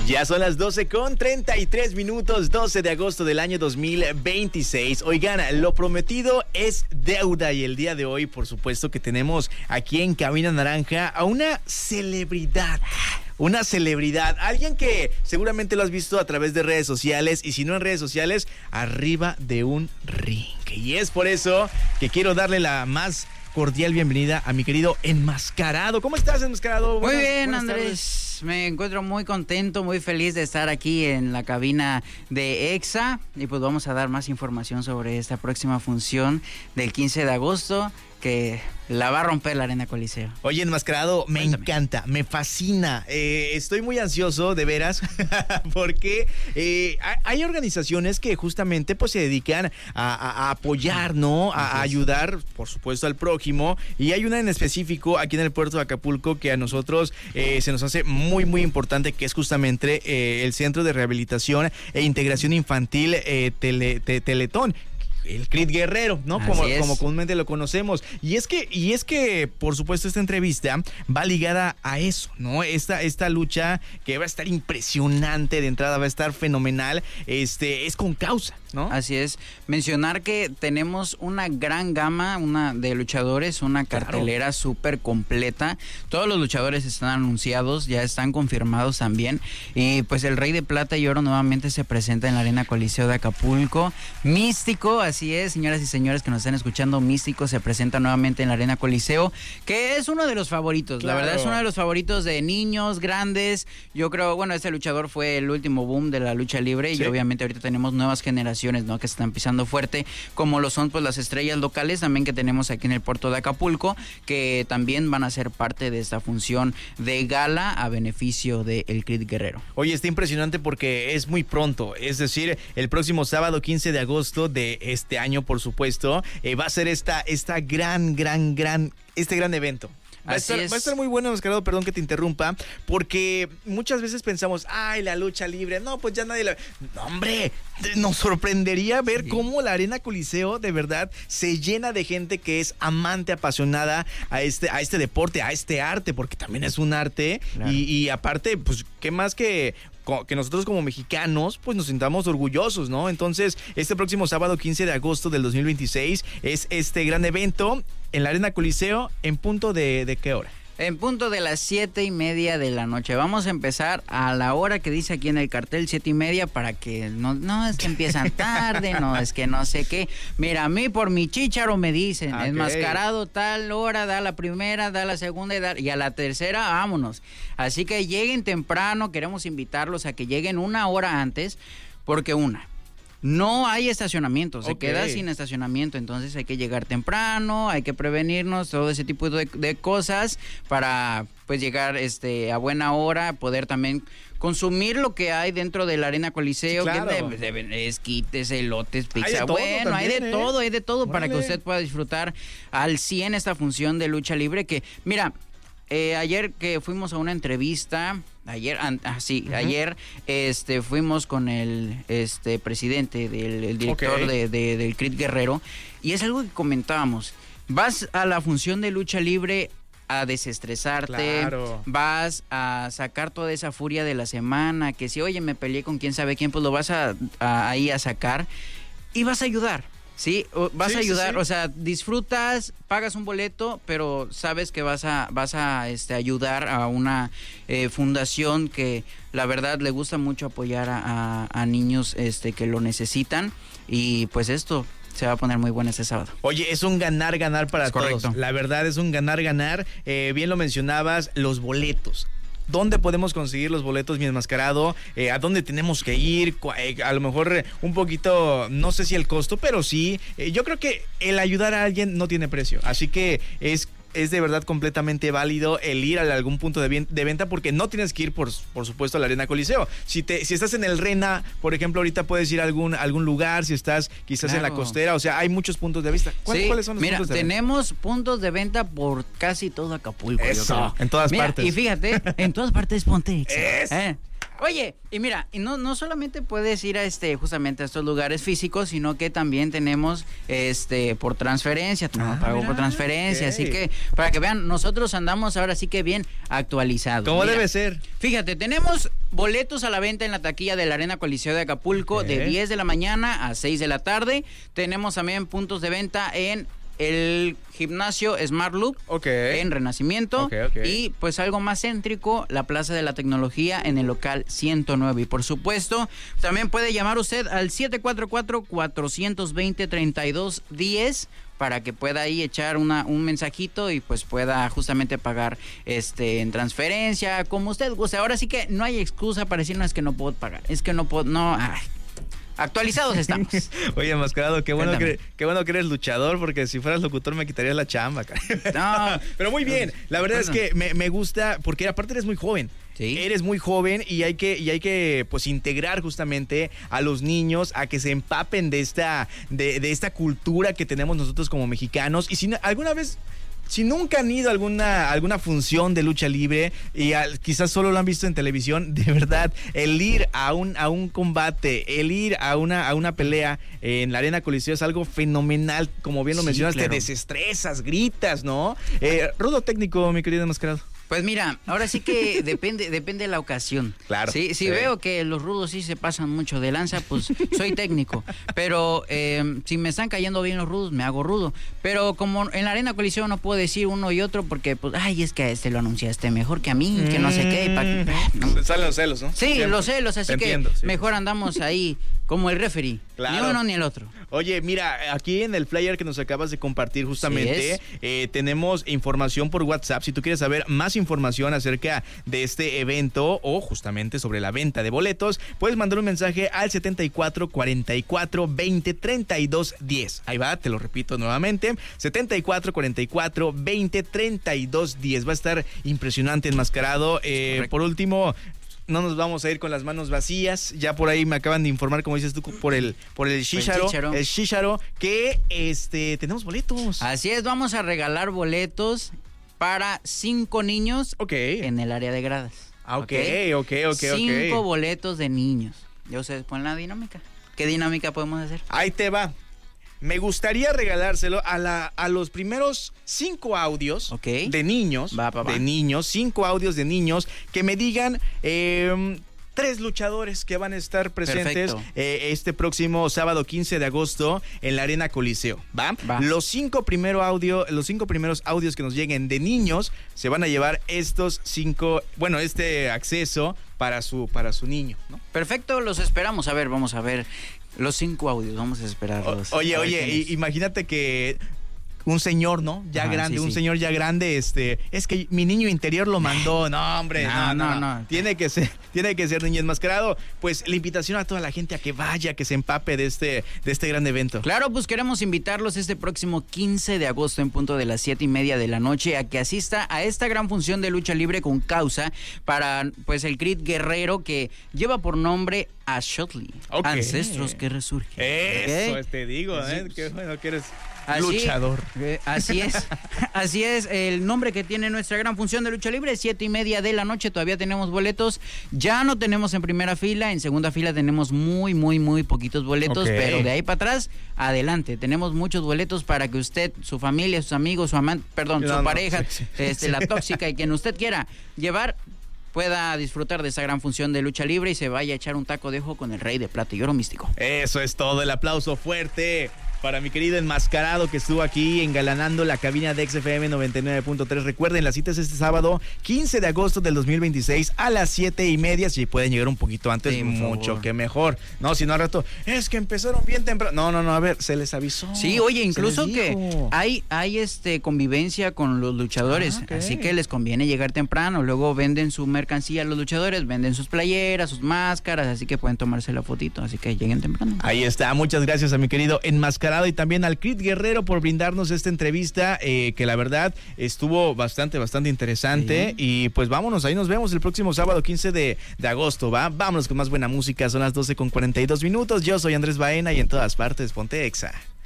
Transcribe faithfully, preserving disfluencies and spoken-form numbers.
Ya son las doce con treinta y tres minutos, doce de agosto del año dos mil veintiséis. Oigan, lo prometido es deuda y el día de hoy, por supuesto, que tenemos aquí en Cabina Naranja a una celebridad. Una celebridad, alguien que seguramente lo has visto a través de redes sociales y si no en redes sociales, arriba de un ring. Y es por eso que quiero darle la más cordial bienvenida a mi querido Enmascarado. ¿Cómo estás, Enmascarado? Muy Buenas, bien, buenas Andrés. tardes. Me encuentro muy contento, muy feliz de estar aquí en la cabina de EXA y pues vamos a dar más información sobre esta próxima función del quince de agosto que la va a romper la Arena Coliseo. Oye, Enmascarado, me Cuéntame. encanta, me fascina. Eh, estoy muy ansioso, de veras, porque eh, hay organizaciones que justamente pues se dedican a, a, a apoyar, ¿no? A, a ayudar, por supuesto, al prójimo. Y hay una en específico aquí en el puerto de Acapulco que a nosotros eh, se nos hace muy, muy importante, que es justamente eh, el Centro de Rehabilitación e Integración Infantil eh, Tele, te, Teletón. El C R I T Guerrero, ¿no? Como, como comúnmente lo conocemos. Y es que, y es que, por supuesto, esta entrevista va ligada a eso, ¿no? Esta, esta lucha que va a estar impresionante de entrada, va a estar fenomenal, este, es con causa, ¿no? Así es. Mencionar que tenemos una gran gama una de luchadores, una cartelera claro. súper completa. Todos los luchadores están anunciados, ya están confirmados también. Y pues el Rey de Plata y Oro nuevamente se presenta en la Arena Coliseo de Acapulco. Místico, así es, señoras y señores que nos están escuchando, Místico se presenta nuevamente en la Arena Coliseo, que es uno de los favoritos, claro. La verdad es uno de los favoritos de niños, grandes. Yo creo, bueno, este luchador fue el último boom de la lucha libre sí. y obviamente ahorita tenemos nuevas generaciones, ¿no? Que se están pisando fuerte, como lo son pues las estrellas locales también que tenemos aquí en el puerto de Acapulco, que también van a ser parte de esta función de gala a beneficio del C R I T Guerrero. Oye, está impresionante porque es muy pronto, es decir, el próximo sábado quince de agosto de este año, por supuesto, eh, va a ser esta, esta gran, gran, gran, este gran evento. Va a, estar, va a estar muy bueno, Enmascarado, perdón que te interrumpa, porque muchas veces pensamos, ay, la lucha libre, no, pues ya nadie la... No, hombre, nos sorprendería ver sí. cómo la Arena Coliseo de verdad se llena de gente que es amante, apasionada a este, a este deporte, a este arte, porque también es un arte, claro. y, y aparte, pues, ¿qué más que... que nosotros como mexicanos pues nos sintamos orgullosos, ¿no? Entonces, este próximo sábado quince de agosto del dos mil veintiséis es este gran evento en la Arena Coliseo. ¿En punto de, de qué hora? En punto de las siete y media de la noche. Vamos a empezar a la hora que dice aquí en el cartel, siete y media, para que no, no es que empiezan tarde, no es que no sé qué. Mira, a mí por mi chícharo me dicen, okay. Enmascarado tal hora, da la primera, da la segunda y, da, y a la tercera, vámonos. Así que lleguen temprano, queremos invitarlos a que lleguen una hora antes, porque una... no hay estacionamiento, se okay. queda sin estacionamiento, entonces hay que llegar temprano, hay que prevenirnos, todo ese tipo de, de cosas para pues llegar este a buena hora, poder también consumir lo que hay dentro de la Arena Coliseo, sí, claro. que de, de, esquites, elotes, pizza, bueno, también, hay de ¿eh? todo, hay de todo Órale. Para que usted pueda disfrutar al cien esta función de lucha libre que, mira, eh, ayer que fuimos a una entrevista... Ayer, ah, sí, uh-huh. ayer este, fuimos con el este, presidente, del el director okay. de, de, del C R I T Guerrero, y es algo que comentábamos. Vas a la función de lucha libre a desestresarte, claro. vas a sacar toda esa furia de la semana, que si, oye, me peleé con quién sabe quién, pues lo vas a, a ahí a sacar y vas a ayudar. Sí, vas sí, a ayudar, sí, sí. o sea, disfrutas, pagas un boleto, pero sabes que vas a vas a este, ayudar a una eh, fundación que la verdad le gusta mucho apoyar a, a, a niños este, que lo necesitan, y pues esto se va a poner muy bueno este sábado. Oye, es un ganar-ganar para es todos. Correcto. La verdad es un ganar-ganar. Eh, bien lo mencionabas, los boletos. ¿Dónde podemos conseguir los boletos, mi Enmascarado? Eh, ¿A dónde tenemos que ir? Eh, a lo mejor eh, un poquito, no sé si el costo, pero sí. Eh, yo creo que el ayudar a alguien no tiene precio. Así que es... es de verdad completamente válido el ir a algún punto de, bien, de venta, porque no tienes que ir, por, por supuesto, a la Arena Coliseo. Si te si estás en el Rena, por ejemplo, ahorita puedes ir a algún, algún lugar, si estás quizás claro. en la costera, o sea, hay muchos puntos de vista. ¿Cuál, sí, ¿Cuáles son los mira, puntos de venta? Tenemos venta? puntos de venta por casi todo Acapulco. Eso, yo creo. en todas mira, partes. Y fíjate, en todas partes ponte Exa. Es. ¿Eh? Oye, y mira, y no, no solamente puedes ir a este, justamente a estos lugares físicos, sino que también tenemos este por transferencia, tenemos ah, pago mira, por transferencia, okay. Así que para que vean, nosotros andamos ahora sí que bien actualizados. ¿Cómo mira, debe ser? Fíjate, tenemos boletos a la venta en la taquilla de la Arena Coliseo de Acapulco, okay. De diez de la mañana a seis de la tarde. Tenemos también puntos de venta en el gimnasio Smart Loop, okay. En Renacimiento, okay, okay. Y pues algo más céntrico, la Plaza de la Tecnología en el local ciento nueve. Y por supuesto, también puede llamar usted al siete cuatro cuatro, cuatro dos cero, tres dos uno cero para que pueda ahí echar una, un mensajito y pues pueda justamente pagar este en transferencia, como usted guste. Ahora sí que no hay excusa para decir, no, es que no puedo pagar, es que no puedo, no... Ay. Actualizados estamos. Oye, Enmascarado, qué bueno, que, qué bueno que eres luchador, porque si fueras locutor me quitarías la chamba. No. Pero muy bien, la verdad bueno. es que me, me gusta, porque aparte eres muy joven. ¿Sí? Eres muy joven y hay que y hay que pues integrar justamente a los niños a que se empapen de esta de, de esta cultura que tenemos nosotros como mexicanos. Y si alguna vez... Si nunca han ido a alguna, alguna función de lucha libre y al, quizás solo lo han visto en televisión, de verdad, el ir a un, a un combate, el ir a una, a una pelea en la Arena Coliseo es algo fenomenal. Como bien lo sí, mencionas, claro. Te desestresas, gritas, ¿no? Eh, rudo técnico, mi querido Enmascarado. Pues mira, ahora sí que depende depende de la ocasión. Claro. Sí, si sí. Veo que los rudos sí se pasan mucho de lanza, pues soy técnico. Pero eh, si me están cayendo bien los rudos, me hago rudo. Pero como en la Arena Coliseo no puedo decir uno y otro porque, pues, ay, es que a este lo anunciaste mejor que a mí, que no sé qué. Pa, no. Salen los celos, ¿no? Sí, siempre. Los celos, así Te que entiendo, sí. Mejor andamos ahí como el referee. Claro. Ni uno ni el otro. Oye, mira, aquí en el flyer que nos acabas de compartir justamente, sí eh, tenemos información por WhatsApp. Si tú quieres saber más información acerca de este evento o justamente sobre la venta de boletos, puedes mandar un mensaje al setenta y cuatro, cuarenta y cuatro, veinte, treinta y dos, diez. Ahí va, te lo repito nuevamente, setenta y cuatro, cuarenta y cuatro, veinte, treinta y dos, diez. Va a estar impresionante, Enmascarado. Eh, por último... No nos vamos a ir con las manos vacías. Ya por ahí me acaban de informar, como dices tú, por el por el Shisharo, el Shisharo, que este tenemos boletos. Así es, vamos a regalar boletos para cinco niños okay. En el área de gradas. Ah, ok, ok, ok, ok. Cinco okay. boletos de niños. Ya ustedes ponen la dinámica. ¿Qué dinámica podemos hacer? Ahí te va. Me gustaría regalárselo a la a los primeros cinco audios okay. de niños, va, va, va. de niños, cinco audios de niños que me digan eh, tres luchadores que van a estar presentes eh, este próximo sábado quince de agosto en la Arena Coliseo, ¿va? va. Los cinco primero audio, los cinco primeros audios que nos lleguen de niños se van a llevar estos cinco, bueno, este acceso para su para su niño, ¿no? Perfecto, los esperamos. A ver, vamos a ver. Los cinco audios, vamos a esperarlos. O, oye, a oye, y, imagínate que un señor, ¿no? Ya Ajá, grande, sí, un sí. señor ya grande, este, es que mi niño interior lo mandó. No, hombre, no, no, no. no. Tiene que ser, tiene que ser niño enmascarado. Pues la invitación a toda la gente a que vaya, que se empape de este, de este gran evento. Claro, pues queremos invitarlos este próximo quince de agosto en punto de las siete y media de la noche a que asista a esta gran función de lucha libre con causa para, pues, el Creed Guerrero que lleva por nombre Ashotli. Okay. Ancestros que resurgen. Eso, ¿okay? Te digo, ¿eh? Qué bueno que eres. Así, luchador. Eh, así es, así es. El nombre que tiene nuestra gran función de lucha libre, siete y media de la noche. Todavía tenemos boletos. Ya no tenemos en primera fila, en segunda fila tenemos muy, muy, muy poquitos boletos, okay. Pero de ahí para atrás, adelante. Tenemos muchos boletos para que usted, su familia, sus amigos, su amante, perdón, no, su no, pareja, sí, sí. Este, la tóxica y quien usted quiera llevar, pueda disfrutar de esta gran función de lucha libre y se vaya a echar un taco de ojo con el Rey de Plata y Oro Místico. Eso es todo, el aplauso fuerte para mi querido Enmascarado que estuvo aquí engalanando la cabina de X F M noventa y nueve punto tres. Recuerden, la cita es este sábado quince de agosto del dos mil veintiséis a las siete y media. Si pueden llegar un poquito antes, sí, mucho favor. Que mejor. No, si no al rato, es que empezaron bien temprano. No, no, no, a ver, se les avisó. Sí, oye, incluso que hay, hay este convivencia con los luchadores, ah, okay. Así que les conviene llegar temprano. Luego venden su mercancía los luchadores, venden sus playeras, sus máscaras, así que pueden tomarse la fotito, así que lleguen temprano. Ahí está, muchas gracias a mi querido Enmascarado y también al Creed Guerrero por brindarnos esta entrevista eh, que la verdad estuvo bastante, bastante interesante. Sí. Y pues vámonos, ahí nos vemos el próximo sábado quince de agosto, ¿va? Vámonos con más buena música, son las doce con cuarenta y dos minutos. Yo soy Andrés Baena y en todas partes, ponte Exa.